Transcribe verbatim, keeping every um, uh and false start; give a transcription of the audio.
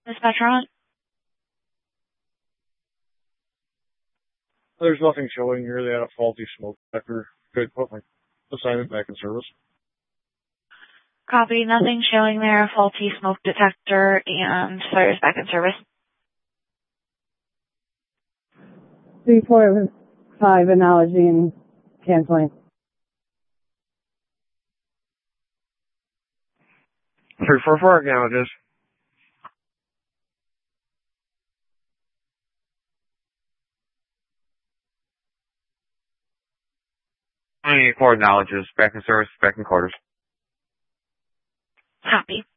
Dispatch on. There's nothing showing here. They had a faulty smoke detector. Good, put my assignment back in service. Copy. Nothing showing there. Faulty smoke detector and fires back in service. three four five analogy and canceling. three four four acknowledges. twenty-four acknowledges. Back in service, back in quarters. Copy.